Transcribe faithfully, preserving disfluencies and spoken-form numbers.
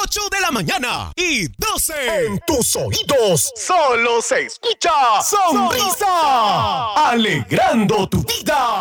ocho de la mañana y doce. En tus oídos solo se escucha Sonrisa, alegrando tu vida.